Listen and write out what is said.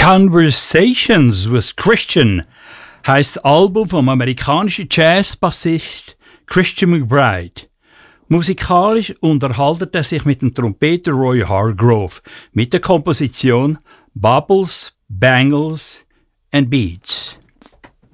Conversations with Christian heisst das Album vom amerikanischen Jazzbassist Christian McBride. Musikalisch unterhaltet er sich mit dem Trompeter Roy Hargrove mit der Komposition Bubbles, Bangles and Beats.